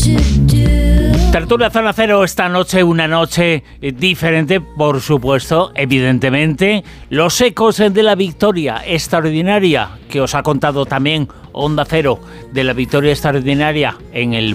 Tertulia Zona Cero esta noche, una noche diferente, por supuesto, evidentemente. Los ecos de la victoria extraordinaria que os ha contado también Onda Cero, de la victoria extraordinaria en el